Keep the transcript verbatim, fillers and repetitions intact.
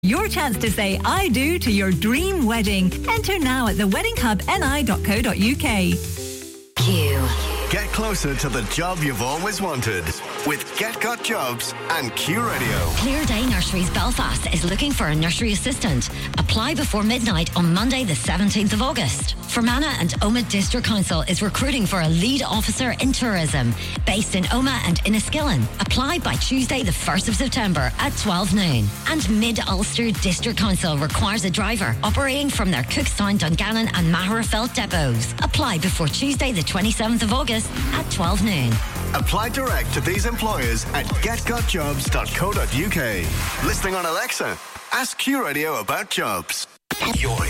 Your chance to say I do to your dream wedding. Enter now at the wedding hub n i dot co dot u k. Q. Get closer to the job you've always wanted with Get Got Jobs and Q Radio. Clear Day Nurseries Belfast is looking for a nursery assistant. Apply before midnight on Monday the seventeenth of August. Fermanagh and Omagh District Council is recruiting for a lead officer in tourism based in Omagh and Enniskillen. Apply by Tuesday the first of September at twelve noon. And Mid-Ulster District Council requires a driver operating from their Cookstown, Dungannon and Maherafelt depots. Apply before Tuesday the twenty-seventh of August at twelve noon. Apply direct to these employers at get got jobs dot co dot u k. Listening on Alexa, ask Q Radio about jobs. You're